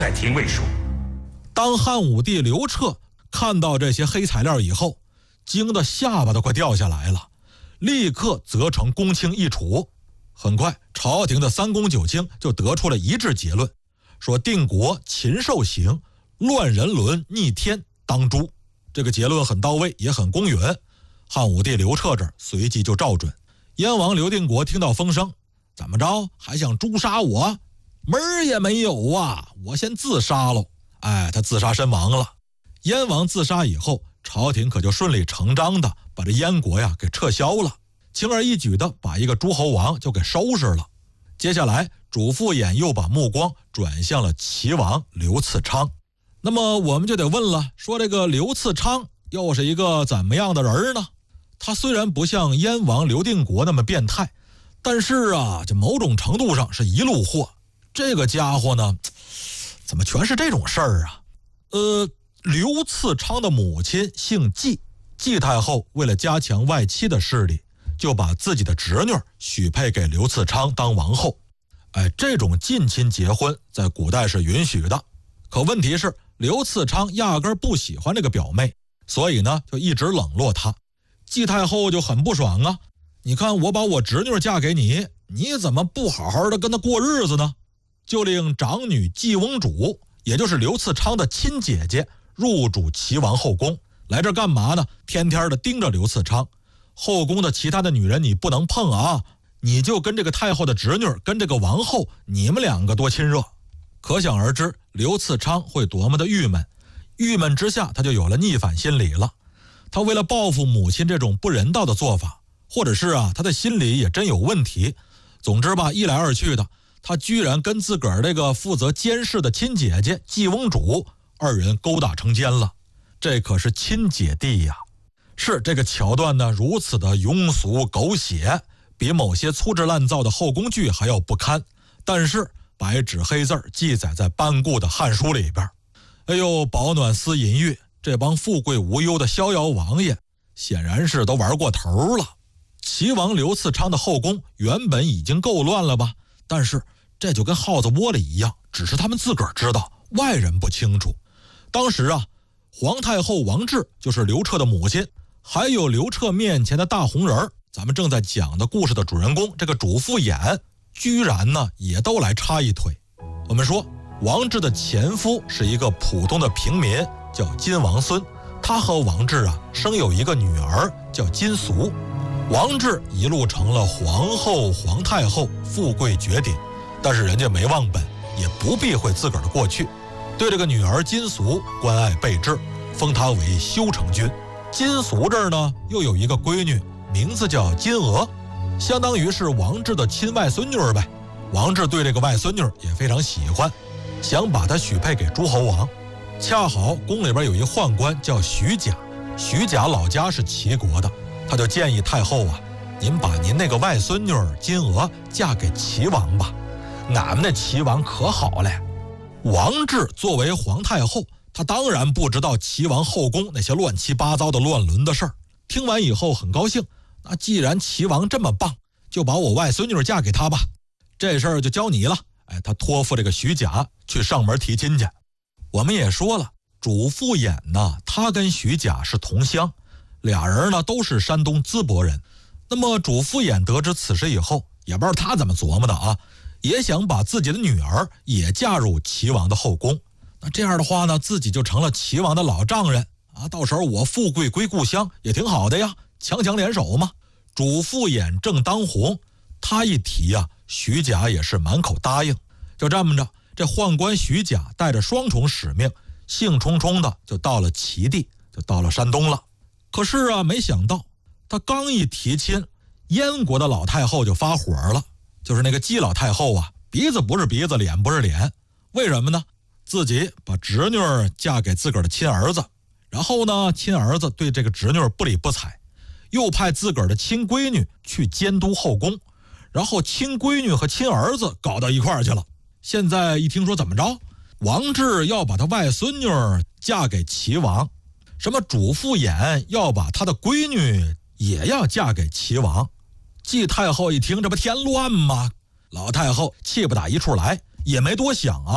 在廷尉说。 当汉武帝刘彻看到这些黑材料以后，惊得下巴都快掉下来了，立刻责成公卿议处。很快，朝廷的三公九卿就得出了一致结论，说定国禽兽刑，乱人伦，逆天，当诛。这个结论很到位，也很公允。汉武帝刘彻这儿随即就照准。燕王刘定国听到风声，怎么着还想诛杀我？门儿也没有啊！我先自杀喽。他自杀身亡了。燕王自杀以后，朝廷可就顺理成章的把这燕国呀给撤销了，轻而易举的把一个诸侯王就给收拾了。接下来，主父偃又把目光转向了齐王刘赐昌。那么我们就得问了，说这个刘赐昌又是一个怎么样的人呢？他虽然不像燕王刘定国那么变态，但是啊，这某种程度上是一路货。这个家伙呢，怎么全是这种事儿啊？刘赐昌的母亲姓季，季太后为了加强外戚的势力，就把自己的侄女许配给刘赐昌当王后。这种近亲结婚在古代是允许的。可问题是，刘赐昌压根不喜欢这个表妹，所以呢就一直冷落她。季太后就很不爽啊，你看我把我侄女嫁给你，你怎么不好好的跟她过日子呢？就令长女季翁主，也就是刘赐昌的亲姐姐，入主齐王后宫。来这干嘛呢？天天的盯着刘赐昌。后宫的其他的女人你不能碰啊，你就跟这个太后的侄女，跟这个王后，你们两个多亲热。可想而知，刘赐昌会多么的郁闷。郁闷之下，他就有了逆反心理了。他为了报复母亲这种不人道的做法，或者是他的心理也真有问题。总之吧，一来二去的，他居然跟自个儿这个负责监视的亲姐姐季翁主二人勾搭成奸了。这可是亲姐弟呀！是这个桥段呢，如此的庸俗狗血，比某些粗制滥造的后宫剧还要不堪。但是白纸黑字记载在班固的《汉书》里边。饱暖思淫欲，这帮富贵无忧的逍遥王爷显然是都玩过头了。齐王刘赐昌的后宫原本已经够乱了吧，但是这就跟耗子窝里一样，只是他们自个儿知道，外人不清楚。当时皇太后王氏就是刘彻的母亲，还有刘彻面前的大红人，咱们正在讲的故事的主人公这个主父偃，居然呢也都来插一腿。我们说王氏的前夫是一个普通的平民，叫金王孙，他和王氏生有一个女儿叫金俗。王氏一路成了皇后皇太后，富贵绝顶，但是人家没忘本，也不避讳自个儿的过去，对这个女儿金俗关爱备至，封她为修成君。金俗这儿呢又有一个闺女，名字叫金娥，相当于是王氏的亲外孙女呗。王氏对这个外孙女也非常喜欢，想把她许配给诸侯王。恰好宫里边有一宦官叫徐甲，徐甲老家是齐国的，他就建议太后您把您那个外孙女金娥嫁给齐王吧，俺们的齐王可好嘞。王氏作为皇太后，她当然不知道齐王后宫那些乱七八糟的乱伦的事儿。听完以后很高兴，那既然齐王这么棒，就把我外孙女嫁给他吧，这事儿就交你了。他托付这个徐甲去上门提亲去。我们也说了，主父偃呢，他跟徐甲是同乡，俩人呢都是山东淄博人。那么主父偃得知此事以后，也不知道他怎么琢磨的也想把自己的女儿也嫁入齐王的后宫。那这样的话呢，自己就成了齐王的老丈人到时候我富贵归故乡也挺好的呀，强强联手嘛。主父偃正当红，他一提徐甲也是满口答应。就这么着，这宦官徐甲带着双重使命，兴冲冲的就到了齐地，就到了山东了。可是没想到他刚一提亲，燕国的老太后就发火了，就是那个季老太后鼻子不是鼻子，脸不是脸。为什么呢？自己把侄女嫁给自个儿的亲儿子，然后呢，亲儿子对这个侄女不理不睬，又派自个儿的亲闺女去监督后宫，然后亲闺女和亲儿子搞到一块儿去了。现在一听说怎么着，王氏要把他外孙女嫁给齐王，什么主父偃要把他的闺女也要嫁给齐王。季太后一听，这不添乱吗？老太后气不打一处来，也没多想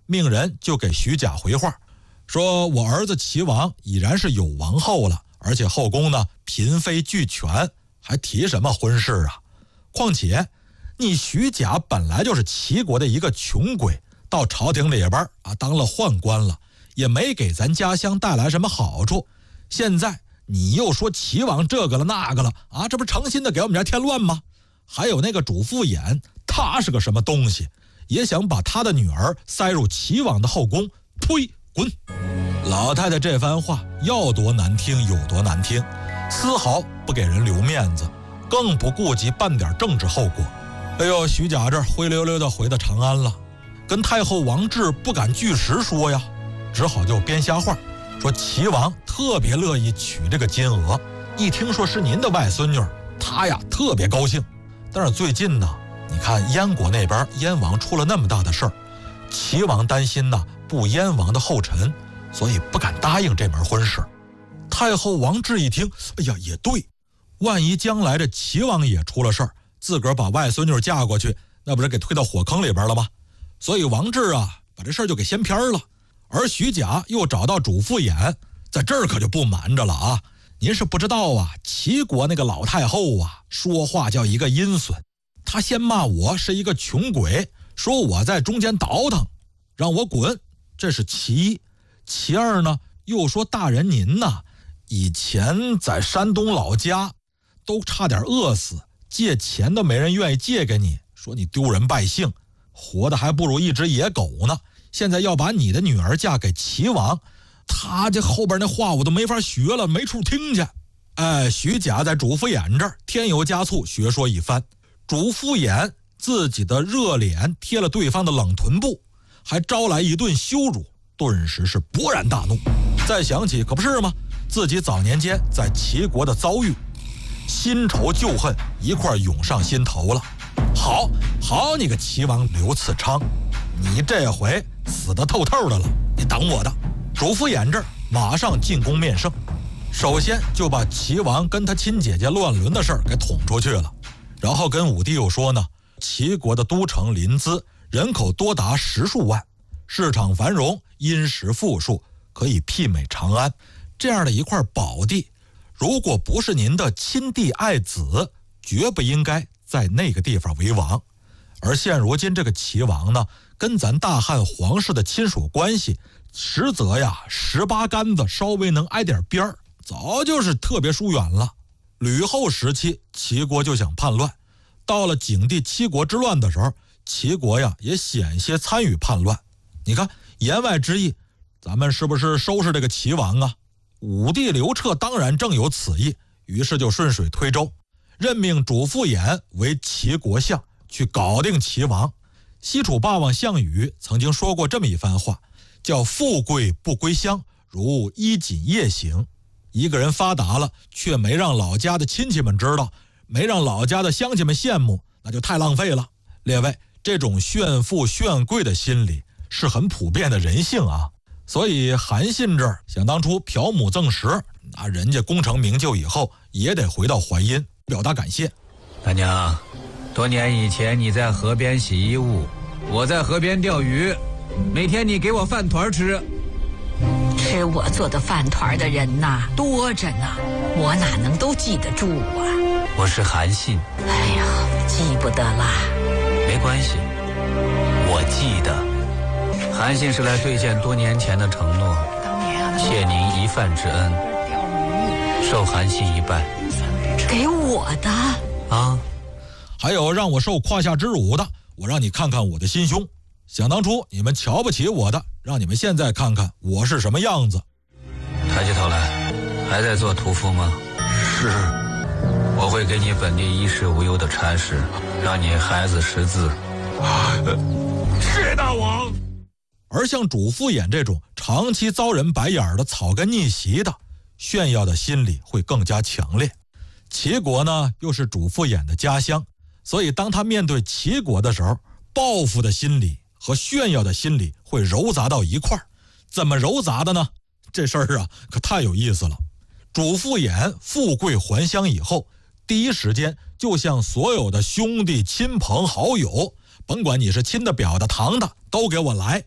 命人就给徐甲回话，说我儿子齐王已然是有王后了，而且后宫呢嫔妃俱全，还提什么婚事啊？况且你徐甲本来就是齐国的一个穷鬼，到朝廷里边当了宦官了，也没给咱家乡带来什么好处。现在你又说齐王这个了那个了这不是诚心的给我们家添乱吗？还有那个主父偃，他是个什么东西，也想把他的女儿塞入齐王的后宫，呸，滚！老太太这番话要多难听有多难听，丝毫不给人留面子，更不顾及半点政治后果。哎呦，徐甲这灰溜溜的回到长安了，跟太后王志不敢据实说呀，只好就编瞎话，说齐王特别乐意娶这个金娥，一听说是您的外孙女，他呀特别高兴。但是最近呢，你看燕国那边燕王出了那么大的事儿，齐王担心呢步燕王的后尘，所以不敢答应这门婚事。太后王志一听，哎呀，也对，万一将来这齐王也出了事儿，自个儿把外孙女嫁过去，那不是给推到火坑里边了吗？所以王志把这事儿就给掀篇了。而徐甲又找到主父偃，在这儿可就不瞒着了您是不知道齐国那个老太后说话叫一个阴损。她先骂我是一个穷鬼，说我在中间倒腾，让我滚，这是其一。其二呢，又说大人您以前在山东老家都差点饿死，借钱都没人愿意借给你，说你丢人败兴，活的还不如一只野狗呢。现在要把你的女儿嫁给齐王，他这后边那话我都没法学了，没处听去。徐甲在主父偃这儿添油加醋学说一番，主父偃自己的热脸贴了对方的冷臀部，还招来一顿羞辱，顿时是勃然大怒。再想起可不是吗，自己早年间在齐国的遭遇，新仇旧恨一块涌上心头了。好你个齐王刘次昌，你这回死得透透的了，你等我的。主父偃这儿马上进宫面圣，首先就把齐王跟他亲姐姐乱伦的事儿给捅出去了，然后跟武帝又说呢，齐国的都城临淄人口多达10数万，市场繁荣，殷实富庶，可以媲美长安。这样的一块宝地，如果不是您的亲弟爱子，绝不应该在那个地方为王。而现如今这个齐王呢，跟咱大汉皇室的亲属关系，实则18竿子稍微能挨点边儿，早就是特别疏远了。吕后时期，齐国就想叛乱，到了景帝七国之乱的时候，齐国也险些参与叛乱。你看言外之意，咱们是不是收拾这个齐王啊？武帝刘彻当然正有此意，于是就顺水推舟，任命主父偃为齐国相，去搞定齐王。西楚霸王项羽曾经说过这么一番话，叫富贵不归乡，如衣锦夜行。一个人发达了，却没让老家的亲戚们知道，没让老家的乡亲们羡慕，那就太浪费了。列位，这种炫富炫贵的心理是很普遍的人性所以韩信这儿想当初嫖母赠食，那人家功成名就以后也得回到淮阴表达感谢。 大娘，多年以前你在河边洗衣物，我在河边钓鱼，每天你给我饭团吃。 吃我做的饭团的人多着呢，我哪能都记得住我是韩信。 哎呀，记不得啦。 没关系，我记得。韩信是来兑现多年前的承诺，谢您一饭之恩，受韩信一拜。 给我的还有让我受胯下之辱的，我让你看看我的心胸。想当初你们瞧不起我的，让你们现在看看我是什么样子。 抬起头来，还在做屠夫吗？ 是。 我会给你本地衣食无忧的差事，让你孩子识字。 谢大王。而像主父偃这种长期遭人白眼的草根逆袭的，炫耀的心理会更加强烈。齐国呢，又是主父偃的家乡，所以当他面对齐国的时候，报复的心理和炫耀的心理会糅杂到一块儿。怎么糅杂的呢？这事儿可太有意思了。主父偃富贵还乡以后，第一时间就向所有的兄弟亲朋好友，甭管你是亲的表的堂的，都给我来。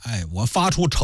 我发出